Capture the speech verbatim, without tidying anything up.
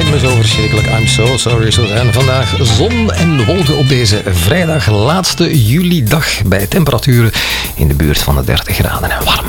me zo verschrikkelijk. I'm so sorry, Suzanne. Vandaag zon en wolken op deze vrijdag, laatste juli-dag bij temperaturen in de buurt van de dertig graden en warm.